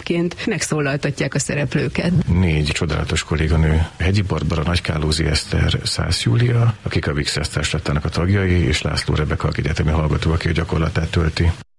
vendégként megszólaltatják a szereplőket. 4 csodálatos kolléganő, Hegyi Barbara, Nagykálózi Eszter, Szász Júlia, akik a Vix társulattának a tagjai, és László Rebeka, aki egyetemi hallgató, aki a gyakorlatát tölti.